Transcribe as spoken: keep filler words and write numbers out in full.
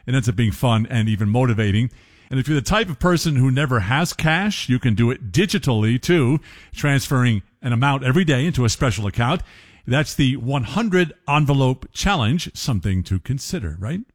It ends up being fun and even motivating. And if you're the type of person who never has cash, you can do it digitally too, transferring an amount every day into a special account. That's the one hundred envelope challenge, something to consider, right?